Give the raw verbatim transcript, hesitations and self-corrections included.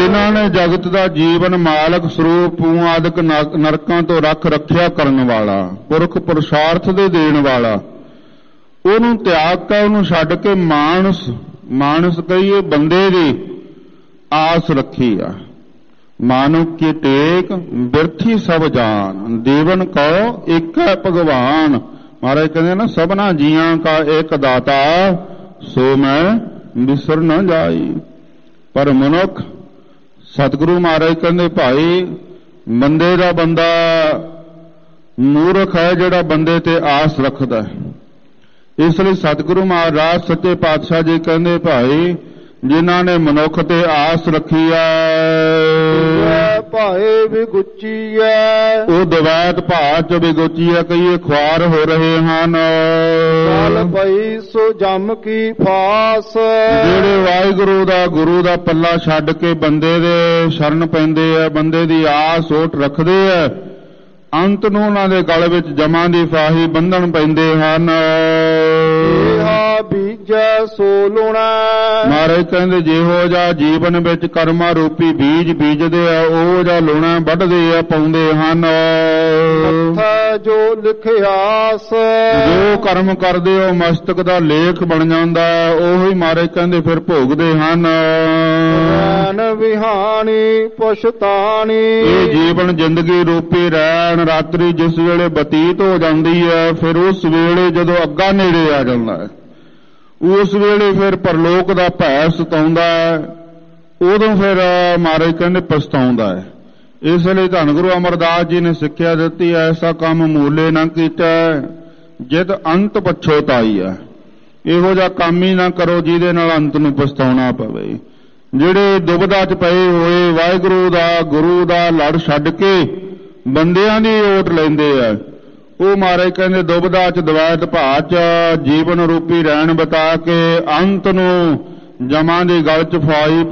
ਜਿਨ੍ਹਾਂ ਨੇ ਜਗਤ ਦਾ ਜੀਵਨ ਮਾਲਕ ਸਰੂਪ ਪੂ ਆਦਿਕ ਨਰਕਾਂ ਤੋਂ ਰੱਖ ਰੱਖਿਆ ਕਰਨ ਵਾਲਾ, ਪੁਰਖ ਪੁਰਸ਼ਾਰਥ ਦੇ ਦੇਣ ਵਾਲਾ, ਉਹਨੂੰ ਤਿਆਗ ਕੇ ਉਹਨੂੰ ਛੱਡ ਕੇ ਮਾਨਸ ਮਾਨਸ ਕਹੀਏ ਬੰਦੇ ਦੀ ਆਸ ਰੱਖੀ ਆ। ਮਾਨੁਖ ਕੀ ਟੇਕ ਬਿਰਥੀ ਸਭ ਜਾਨ, ਦੇਵਨ ਕਉ ਇੱਕ ਹੈ ਭਗਵਾਨ। ਮਹਾਰਾਜ ਕਹਿੰਦੇ ਨਾ ਸਭਨਾ ਜੀਆਂ ਕਾ ਇੱਕ ਦਾਤਾ, ਸੋ ਮੈਂ ਵਿਸਰ ਨਾ ਜਾਈ। ਪਰ ਮਨੁੱਖ ਸਤਿਗੁਰੂ ਮਹਾਰਾਜ ਕਹਿੰਦੇ ਭਾਈ ਬੰਦੇ ਦਾ ਬੰਦਾ ਮੂਰਖ ਹੈ ਜਿਹੜਾ ਬੰਦੇ ਤੇ ਆਸ ਰੱਖਦਾ ਹੈ। ਇਸ ਲਈ ਸਤਿਗੁਰੂ ਮਹਾਰਾਜ ਸੱਚੇ ਪਾਤਸ਼ਾਹ ਜੀ ਕਹਿੰਦੇ ਭਾਈ ਜਿਨ੍ਹਾਂ ਨੇ ਮਨੁੱਖ ਤੇ ਆਸ ਰੱਖੀ ਹੈ ਭਾਏ ਵਿਗੁੱਚੀ ਹੈ, ਉਹ ਦਵੈਤ ਭਾਅ ਚ ਵਿਗੁੱਚੀ ਹੈ ਕਹੀਏ ਖੁਆਰ ਹੋ ਰਹੇ ਹਨ। ਚੱਲ ਪਈ ਸੋ ਜਮ ਕੀ ਫਾਸ, ਜਿਹੜੇ ਵਾਹਿਗੁਰੂ ਦਾ ਗੁਰੂ ਦਾ ਪੱਲਾ ਛੱਡ ਕੇ ਬੰਦੇ ਦੇ ਸ਼ਰਨ ਪੈਂਦੇ ਆ, ਬੰਦੇ ਦੀ ਆਸ ਓਟ ਰੱਖਦੇ ਆ, ਅੰਤ ਨੂੰ ਉਹਨਾਂ ਦੇ ਗਲ ਵਿੱਚ ਜਮਾਂ ਦੀ ਫਾਹੀ ਬੰਧਨ ਪੈਂਦੇ ਹਨ। ਬੀਜੈ ਸੋ ਲੂਣਾ, ਮਹਾਰਾਜ ਕਹਿੰਦੇ ਜਿਹੋ ਜਿਹਾ ਜੀਵਨ ਵਿੱਚ ਕਰਮਾਂ ਰੂਪੀ ਬੀਜ ਬੀਜਦੇ ਆ ਉਹ ਜਿਹਾ ਲੂਣਾ ਵੱਢਦੇ ਆ ਪਾਉਂਦੇ ਹਨ। ਮੱਥਾ ਜੋ ਲਿਖਿਆਸ, ਜੋ ਕਰਮ ਕਰਦੇ ਉਹ ਮਸਤਕ ਦਾ ਲੇਖ ਬਣ ਜਾਂਦਾ, ਉਹੀ ਮਹਾਰਾਜ ਕਹਿੰਦੇ ਫਿਰ ਭੋਗਦੇ ਹਨ। ਰੈਣ ਵਿਹਾਣੀ ਪੁਛਤਾਣੀ, ਇਹ ਜੀਵਨ ਜ਼ਿੰਦਗੀ ਰੂਪੀ ਰੈਣ ਰਾਤਰੀ ਜਿਸ ਵੇਲੇ ਬਤੀਤ ਹੋ ਜਾਂਦੀ ਹੈ, ਫਿਰ ਉਸ ਵੇਲੇ ਜਦੋਂ ਅੱਗਾ ਨੇੜੇ ਆ ਜਾਂਦਾ ਹੈ, ਉਸ ਵੇਲੇ ਫਿਰ ਪਰਲੋਕ ਦਾ ਭੈ ਸਤਾਉਂਦਾ ਹੈ, ਉਦੋਂ ਫਿਰ ਮਹਾਰਾਜ ਕਹਿੰਦੇ ਪਛਤਾਉਂਦਾ ਹੈ। ਇਸ ਲਈ ਧੰਨ ਗੁਰੂ ਅਮਰਦਾਸ ਜੀ ਨੇ ਸਿੱਖਿਆ ਦਿੱਤੀ, ਐਸਾ ਕੰਮ ਮੂਲੇ ਨਾ ਕੀਤਾ ਜਿਤ ਅੰਤ ਪਛੋਤਾਈ ਹੈ। ਇਹੋ ਜਿਹਾ ਕੰਮ ਹੀ ਨਾ ਕਰੋ ਜਿਹਦੇ ਨਾਲ ਅੰਤ ਨੂੰ ਪਛਤਾਉਣਾ ਪਵੇ। ਜਿਹੜੇ ਦੁਬਿਧਾ ਚ ਪਏ ਹੋਏ ਵਾਹਿਗੁਰੂ ਦਾ ਗੁਰੂ ਦਾ ਲੜ ਛੱਡ ਕੇ ਬੰਦਿਆਂ ਦੀ ਓਟ ਲੈਂਦੇ ਆ, ਉਹ ਮਹਾਰਾਜ ਕਹਿੰਦੇ ਦੁਬਿਧਾ ਚ ਦਵੈਤ ਭਾਅ ਚ ਜੀਵਨ ਰੂਪੀ ਰੈਣ ਬਤਾ ਕੇ ਅੰਤ ਨੂੰ ਜਮਾਂ ਦੀ ਗਲ ਚ ਫਾਈ